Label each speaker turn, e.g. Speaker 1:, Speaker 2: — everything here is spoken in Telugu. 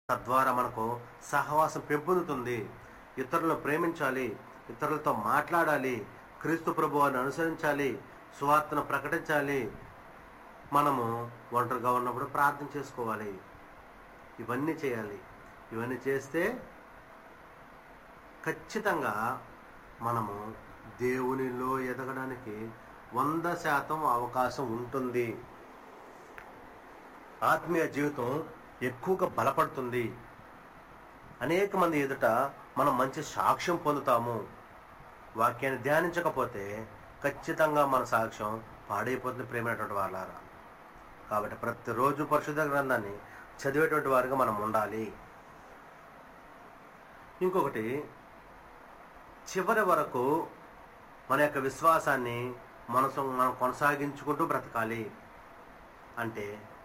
Speaker 1: తద్వారా మనకు సహవాసం పెంపొందుతుంది. ఇతరులను ప్రేమించాలి, ఇతరులతో మాట్లాడాలి, క్రీస్తు ప్రభువుని అనుసరించాలి, సువార్తను ప్రకటించాలి. మనము ఒంటరిగా ఉన్నప్పుడు ప్రార్థన చేసుకోవాలి. ఇవన్నీ చేయాలి. ఇవన్నీ చేస్తే ఖచ్చితంగా మనము దేవునిలో ఎదగడానికి 100% అవకాశం ఉంటుంది. ఆత్మీయ జీవితం ఎక్కువగా బలపడుతుంది. అనేక మంది ఎదుట మనం మంచి సాక్ష్యం పొందుతాము. వాక్యాన్ని ధ్యానించకపోతే ఖచ్చితంగా మన సాక్ష్యం పాడైపోతుంది ప్రేమైనటువంటి వాళ్ళారా. కాబట్టి ప్రతిరోజు పరిశుద్ధ గ్రంథాన్ని చదివేటువంటి వారిగా మనం ఉండాలి. ఇంకొకటి, చివరి వరకు మన యొక్క విశ్వాసాన్ని మనం కొనసాగించుకుంటూ బ్రతకాలి. అంటే